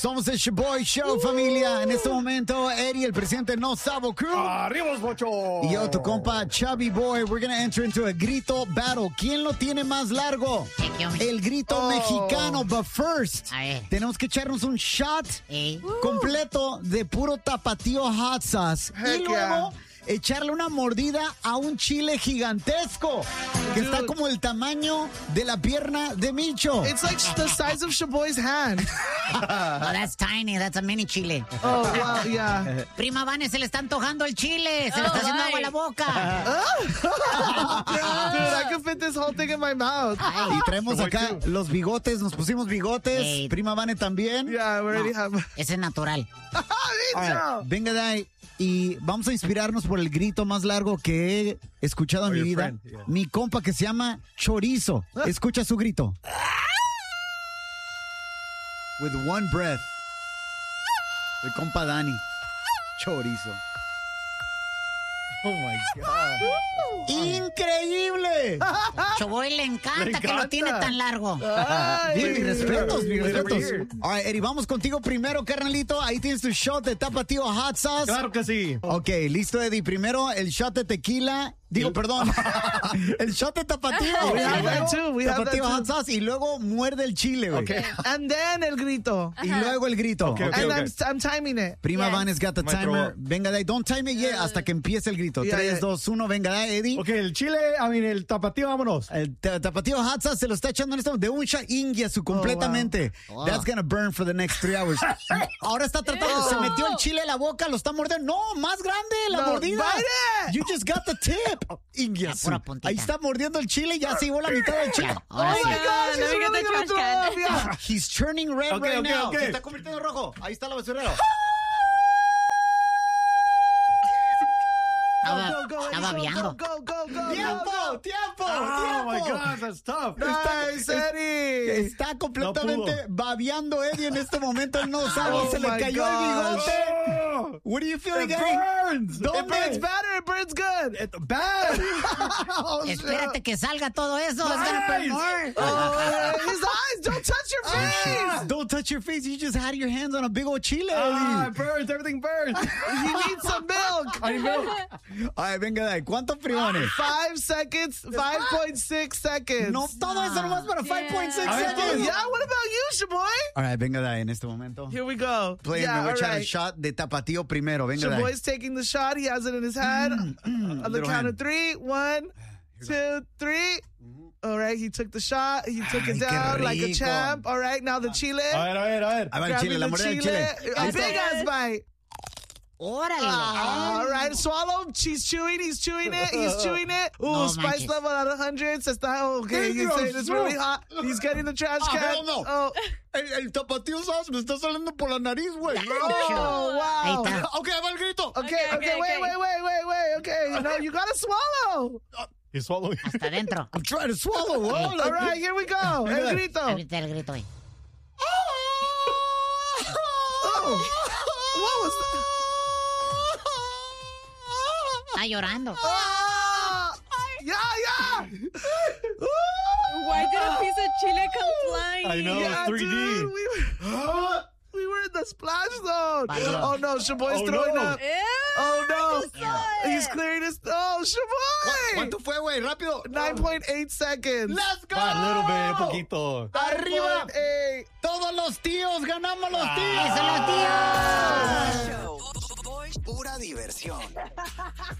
Somos el Shaboy Show, familia. En este momento, Eddie, el presidente No Sabo Crew. ¡Arriba los bochos! Y yo, tu compa, Chubby Boy. We're gonna enter into a grito battle. ¿Quién lo tiene más largo? El grito mexicano. But first, tenemos que echarnos un shot completo de puro tapatío hot sauce. Y luego echarle una mordida a un chile gigantesco que está como el tamaño de la pierna de Micho. It's like the size of Shaboy's hand. Oh, that's tiny. That's a mini chile. Oh, wow, yeah. Prima Vane, se le está antojando el chile. Se le está haciendo agua a la boca. Dude, I can fit this whole thing in my mouth. Y traemos acá los bigotes, nos pusimos bigotes. Prima Vane también. Yeah, we already have. Ese es natural. Venga de ahí. Y vamos a inspirarnos por el grito más largo que he escuchado en mi vida. Friend, yeah. Mi compa que se llama Chorizo. Escucha su grito. With one breath. El compa Dani. Chorizo. Oh my God. ¡Increíble! Choboy le encanta que lo tiene tan largo. Mis respetos, mis Over respetos. here. All right, Eddie, vamos contigo primero, carnalito. Ahí tienes tu shot de tapatío hot sauce. Claro que sí. Ok, listo, Eddie. Primero, el shot de tequila. Digo, perdón. El shot de tapatío. We have that too. We have that Tapatío hot too. sauce. Y luego muerde el chile, güey. Okay. And then el grito. Y luego el grito. Okay, Ok. okay. And I'm timing it. Prima Yes. Van's got the Maestro. timer. Venga de ahí. Don't time it yet hasta que empiece el grito. Yeah, 3, yeah. 2, 1. Venga de ahí, Eddie. Ok, el chile, el tapatío, vámonos. El tapatío hot sauce se lo está echando en este de un shot Ingiasu completamente. That's gonna burn for the next 3 hours. Ahora está tratando, se metió el chile en la boca, lo está mordiendo. No, más grande la No, mordida. bite it. You just got the tip. Ingiasu. pura puntita. Ahí está mordiendo el chile y ya se llevó la mitad del chile. Ya, ahora sí. Gosh, let he's me get really the gonna trash throw can. up, yeah. He's turning red Okay, right okay, now. okay. Se está convirtiendo en rojo. Ahí está la basurero. Estaba babeando. Go. ¡Tiempo! Oh my God, that's tough. Nice, Eddie. Está completamente No babeando Eddie en este momento. Él no sabe, Oh se le my cayó el gosh. bigote. Oh, What are you feeling, it Eddie? burns. It ¿Dónde? burns bad or it burns good? It's bad. Oh, shit. Espérate que salga todo eso. It's gonna burn more. Oh, his eyes. Don't touch your face. Don't touch your face. You just had your hands on a big old chile. Ah, it Eddie. burns. Everything burns. You need some milk. I know. Ay, venga de ahí. ¿Cuántos primones? 5 seconds, 5.6 seconds. No, todo eso nomás para 5.6 Yeah. seconds. Yeah, what about you, Shaboy? All right, venga de ahí en este momento. Here we go. Play, yeah, me voy a all echar el right. shot de tapatío primero. Venga de ahí. Shaboy's taking the shot. He has it in his hand. On the little count hand. of 3. 1, 2, 3. All right, he took the shot. He took Ay, it qué down like a rico. champ. All right, now the chile. A ver. Ahí va el Grabbing chile, la the mordida del chile. A big ass bite. Órale. All right, swallow. He's chewing it. He's chewing it. Ooh, No spice manches. level out of 100. So está okay. He's saying it's really hot. He's getting the trash can. hell no. Oh, El tapatío sauce me está saliendo por la nariz, güey. oh, Ahí wow. está. Ok, va el grito. Okay, Okay, wait. Okay, no, you gotta swallow. You swallow. Hasta adentro. I'm trying to swallow. Oh, All right, here we go. El grito. Ahorita el grito ahí. Oh, what was that? Está llorando. Ah! Yeah. Why did a piece of chile come flying? I know. Yeah, 3D. dude, we were in the splash zone. Valió. Oh no, Shaboy's Oh, throwing no. up. Ew, Oh no, I saw he's it. clearing his. Oh, Shaboy. ¿Cuánto fue, güey? Rápido. 9.8 seconds. Let's go. A little bit, poquito. Arriba. 9.8. Todos los tíos, ganamos los tíos. ¡Eso, los tíos! Pura diversión.